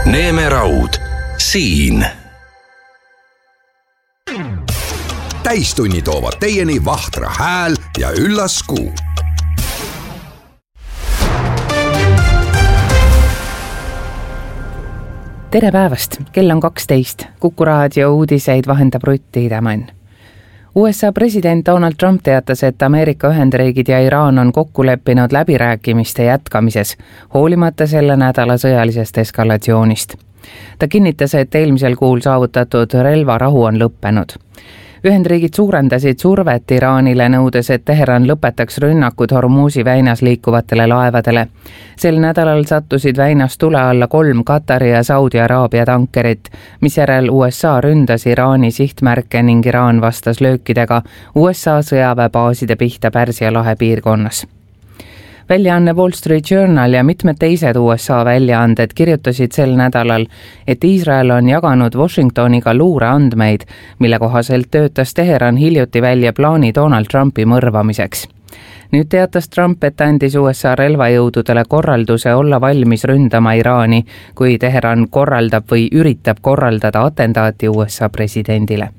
Neeme Raud, siin. Täistunni toovad teieni Vahtra hääl ja Üllas Kuu. Tere päevast, kell on 12. Kuku raadio uudiseid vahendab Rutt Tiidemann. USA president Donald Trump teatas, et Ameerika Ühendriigid ja Iraan on kokku leppinud läbirääkimiste jätkamises, hoolimata selle nädala sõjalisest eskalatsioonist. Ta kinnitas, et eelmisel kuul saavutatud relvarahu on lõppenud. Ühendriigid suurendasid survet Iraanile, nõudes, et Teheran lõpetaks rünnakud Hormuzi väinas liikuvatele laevadele. Sel nädalal sattusid väinas tule alla 3 Katari ja Saudi Araabia tankerit, misjärel USA ründas Iraani sihtmärke ning Iraan vastas löökidega USA sõjaväebaaside pihta Pärsia lahe piirkonnas. Väljaanne Wall Street Journal ja mitmed teised USA väljaanded kirjutasid sel nädalal, et Iisrael on jaganud Washingtoniga luureandmeid, mille kohaselt töötas Teheran hiljuti välja plaani Donald Trumpi mõrvamiseks. Nüüd teatas Trump, et andis USA relvajõududele korralduse olla valmis ründama Iraani, kui Teheran korraldab või üritab korraldada atentaati USA presidendile.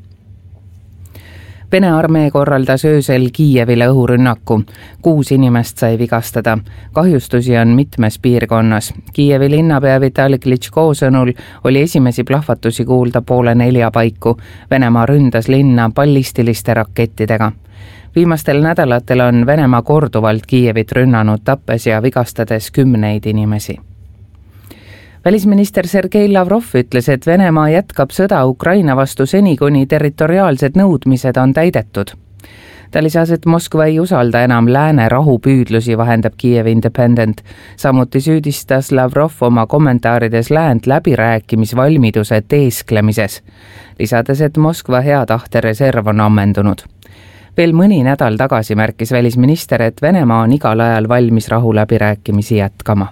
Vene armee korraldas öösel Kiievile õhurünnaku. 6 inimest sai vigastada. Kahjustusi on mitmes piirkonnas. Kiievi linnapea Vitali Klitschko sõnul oli esimesi plahvatusi kuulda 3:30 paiku. Venemaa ründas linna ballistiliste rakettidega. Viimastel nädalatel on Venemaa korduvalt Kiievit rünnanud, tappes ja vigastades 10 inimesi. Välisminister Sergei Lavrov ütles, et Venemaa jätkab sõda Ukraina vastu seni, kuni territoriaalsed nõudmised on täidetud. Ta lisas, et Moskva ei usalda enam lääne rahupüüdlusi, vahendab Kiev Independent. Samuti süüdistas Lavrov oma kommentaarides läänt läbirääkimisvalmiduse teesklemises, lisades, et Moskva hea tahte reserv on ammendunud. Veel mõni nädal tagasi märkis välisminister, et Venemaa on igal ajal valmis rahuläbirääkimisi jätkama.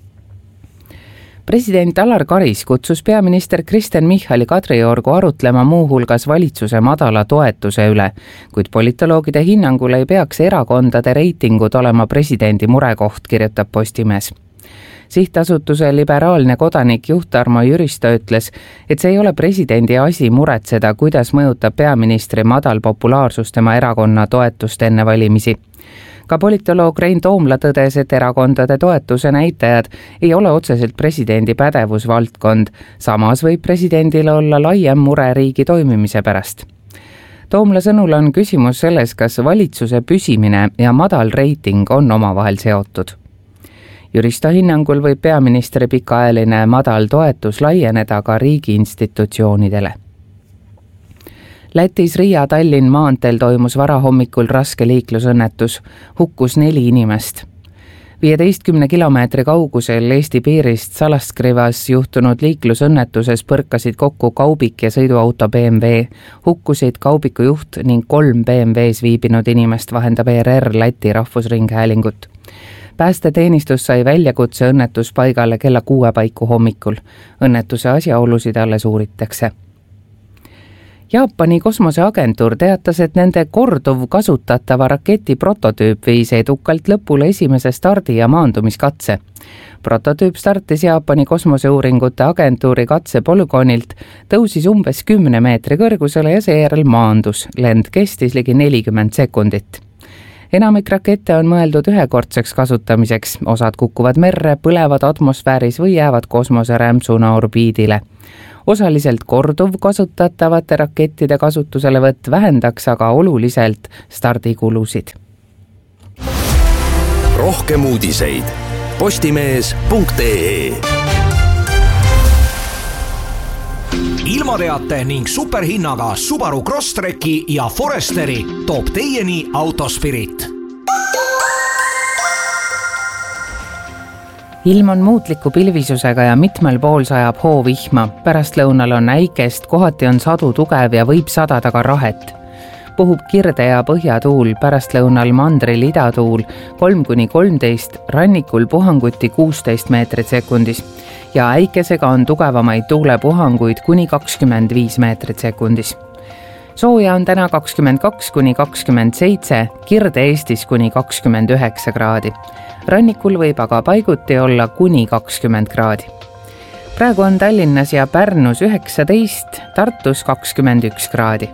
President Alar Karis kutsus peaminister Kristen Michali Kadriorgu arutlema muuhulgas valitsuse madala toetuse üle, kuid politoloogide hinnangul ei peaks erakondade reitingud olema presidendi murekoht, kirjutab Postimees. Sihtasutuse liberaalne kodanik juht Tarmo Jüristo ütles, et see ei ole presidendi asi muretseda, kuidas mõjutab peaministri madal populaarsus tema erakonna toetust enne valimisi. Ka politoloog Rein Toomla tõdes, et erakondade toetuse näitajad ei ole otseselt presidendi pädevusvaldkond, samas võib presidendil olla laiem mure riigi toimimise pärast. Toomla sõnul on küsimus selles, kas valitsuse püsimine ja madal reiting on omavahel seotud. Jüristo hinnangul võib peaministri pikaajaline madal toetus laieneda ka riigi institutsioonidele. Lätis Riia-Tallinn maanteel toimus varahommikul raske liiklusõnnetus, hukkus 4 inimest. 15 kilomeetri kaugusel Eesti piirist Salaskrivas juhtunud liiklusõnnetuses põrkasid kokku kaubik ja sõiduauto BMW, hukkusid kaubiku juht ning 3 BMW-s viibinud inimest, vahendab ERR Läti rahvusringhäälingut. Päästeteenistus sai väljakutse õnnetuspaigale kella 6 paiku hommikul. Õnnetuse asjaolusid alles uuritakse. Jaapani kosmoseagentuur teatas, et nende korduv kasutatava raketi prototüüp viis edukalt lõpule esimese stardi- ja maandumiskatse. Prototüüp startis Jaapani kosmoseuuringute agentuuri katsepolügoonilt, tõusis umbes 10 meetri kõrgusele ja seejärel maandus. Lend kestis ligi 40 sekundit. Enamik rakette on mõeldud ühekordseks kasutamiseks, osad kukuvad merre, põlevad atmosfääris või jäävad kosmoserämpsuna orbiidile. Osaliselt korduv kasutatavate rakettide kasutuselevõtt vähendaks aga oluliselt stardikulusid. Rohkem uudiseid postimees.ee. Ilmateate ning superhinnaga Subaru Crosstreki ja Foresteri toob teieni Autospirit. Ilm on muutliku pilvisusega ja mitmel pool sajab hoovihma. Pärastlõunal on äikest, kohati on sadu tugev ja võib sadada ka rahet. Puhub kirde ja põhjatuul, pärastlõunal mandril idatuul 3–13, rannikul puhanguti 16 meetrit sekundis ja äikesega on tugevamaid tuulepuhanguid kuni 25 meetrit sekundis. Sooja on täna 22–27, Kirde-Eestis kuni 29 kraadi. Rannikul võib aga paiguti olla kuni 20 kraadi. praegu on Tallinnas ja Pärnus 19, Tartus 21 kraadi.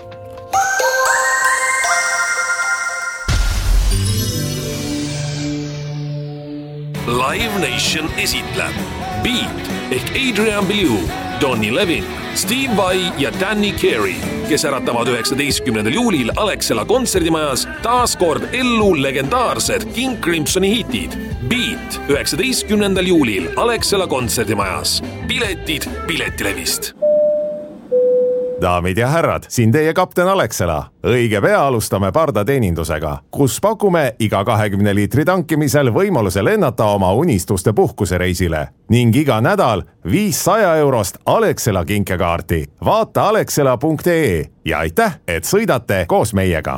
Live Nation esitleb Beat ehk Adrian Belew, Donny Levin, Steve Vai ja Danny Carey, kes äratavad 19. juulil Alexela kontserdimajas taas kord ellu legendaarsed King Crimsoni hitid. Beat 19. juulil Alexela kontserdimajas. Piletid Piletilevist. Daamid ja härrad, siin teie kapten Alexela. Õige pea alustame pardateenindusega, kus pakume iga 20 liitri tankimisel võimaluse lennata oma unistuste puhkusereisile ning iga nädal 500 eurost Alexela kinkekaarti. Vaata alexela.ee ja aitäh, et sõidate koos meiega.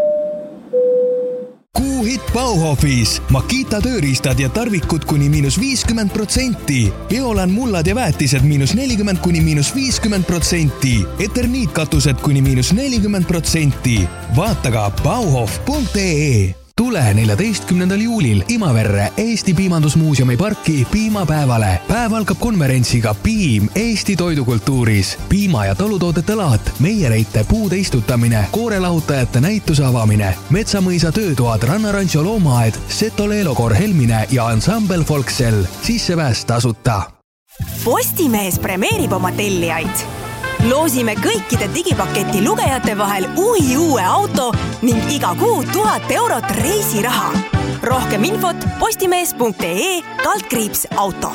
Kuuhit Bauhofis. Makita tööriistad ja tarvikud kuni -50%. Eolan mullad ja väetised -40 kuni -50%. Eterniitkatused kuni -40%. Vaata ka bauhof.ee. Tule 14. juulil Imaverre Eesti Piimandusmuuseumi parki piimapäevale. Päev algab konverentsiga Piim Eesti toidukultuuris. Piima- ja talutoodete laat, meiereite puude istutamine, koorelahutajate näituse avamine, Metsamõisa töötoad, Rannarancho loomaaed, Seto Leelokor Helmine ja Ansambel Folksel. Sissepääs tasuta. Postimees premeerib oma tellijaid. Loosime kõikide digipaketi lugejate vahel uue auto ning iga kuu 1000 eurot reisiraha. Rohkem infot postimees.ee/auto.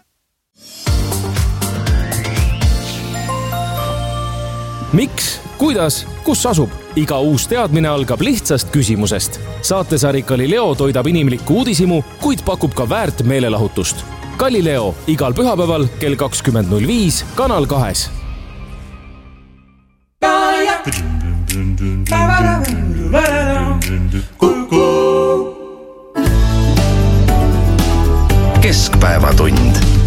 Miks, kuidas, kus asub? Iga uus teadmine algab lihtsast küsimusest. Saatesari Galileo toidab inimlikku uudisimu, kuid pakub ka väärt meelelahutust. Galileo igal pühapäeval kell 20.05 Kanal 2. Keskpäevatund.